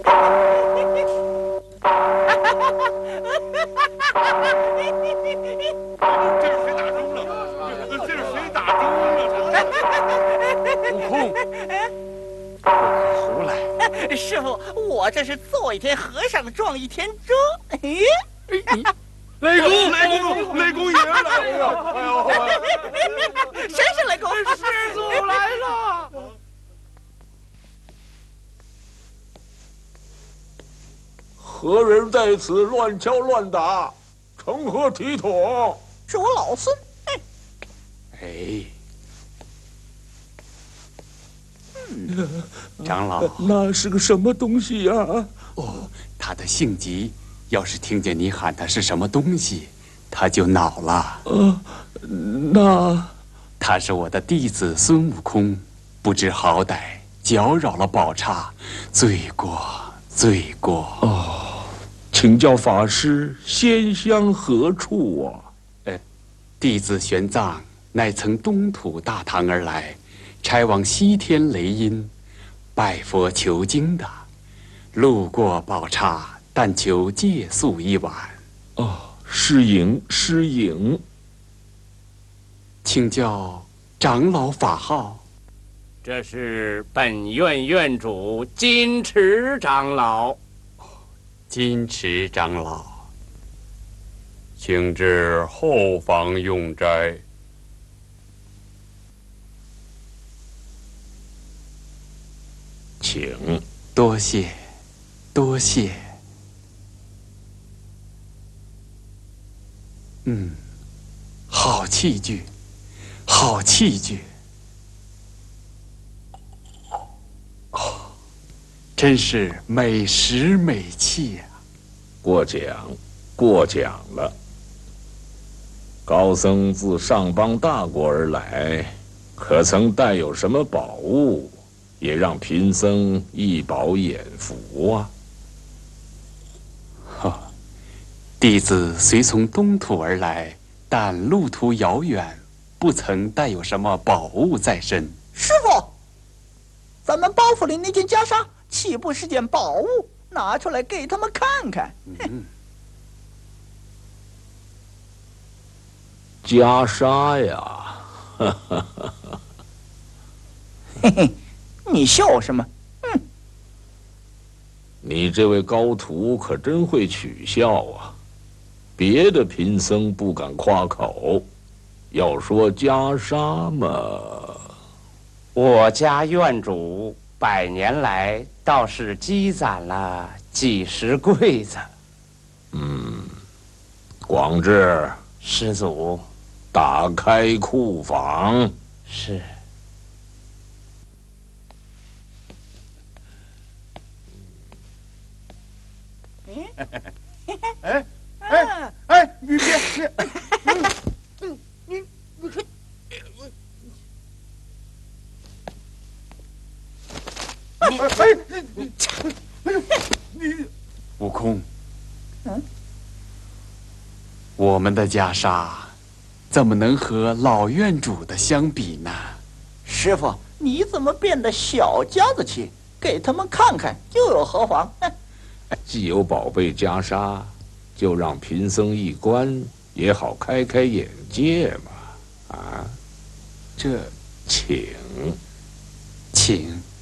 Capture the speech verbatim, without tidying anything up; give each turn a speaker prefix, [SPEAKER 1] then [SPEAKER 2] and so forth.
[SPEAKER 1] 这是谁打钟了？这是谁打钟了？
[SPEAKER 2] 悟空，不可胡来！
[SPEAKER 3] 师傅，我这是做一天和尚撞一天钟。哎，
[SPEAKER 1] 雷公，雷公，雷公爷来了！哎呦，
[SPEAKER 3] 谁是雷公？
[SPEAKER 1] 师祖来了！
[SPEAKER 4] 何人在此乱敲乱打，成何体统？
[SPEAKER 3] 是我老孙。
[SPEAKER 2] 哎，嗯，长老，
[SPEAKER 4] 那是个什么东西呀？
[SPEAKER 2] 哦，他的性急，要是听见你喊他是什么东西，他就恼了。
[SPEAKER 4] 呃，那
[SPEAKER 2] 他是我的弟子孙悟空，不知好歹，搅扰了宝刹，罪过，罪过。
[SPEAKER 4] 哦，请教法师，仙乡何处啊？
[SPEAKER 2] 呃，弟子玄奘乃曾东土大唐而来，差往西天雷音，拜佛求经的，路过宝刹，但求借宿一晚。
[SPEAKER 4] 哦，失迎失迎。
[SPEAKER 2] 请教长老法号？
[SPEAKER 5] 这是本院院主金池长老。
[SPEAKER 2] 金池长老，
[SPEAKER 1] 请至后房用斋。
[SPEAKER 4] 请。
[SPEAKER 2] 多谢，多谢。嗯，好器具，好器具。哦，真是美食美器呀！
[SPEAKER 4] 过奖，过奖了。高僧自上邦大国而来，可曾带有什么宝物，也让贫僧一饱眼福啊？
[SPEAKER 2] 哈，弟子虽从东土而来，但路途遥远，不曾带有什么宝物在身。
[SPEAKER 3] 师傅，咱们包袱里那件袈裟岂不是件宝物？拿出来给他们看看。
[SPEAKER 2] 嗯，
[SPEAKER 4] 袈裟呀，哈哈哈！
[SPEAKER 3] 嘿嘿，你笑什么？嗯，
[SPEAKER 4] 你这位高徒可真会取笑啊！别的贫僧不敢夸口，要说袈裟嘛，
[SPEAKER 5] 我家院主百年来倒是积攒了几十柜子。
[SPEAKER 4] 嗯，广智，
[SPEAKER 5] 师祖，
[SPEAKER 4] 打开库房。
[SPEAKER 5] 是。
[SPEAKER 1] 哎哎哎，你别别，嗯，你你看，哎哎你，
[SPEAKER 2] 悟空，
[SPEAKER 3] 嗯，
[SPEAKER 2] 我们的袈裟怎么能和老院主的相比呢？
[SPEAKER 3] 师傅，你怎么变得小家子气？给他们看看又有何妨？
[SPEAKER 4] 既有宝贝袈裟，就让贫僧一观，也好开开眼界嘛。啊，
[SPEAKER 2] 这，
[SPEAKER 4] 请，
[SPEAKER 2] 请。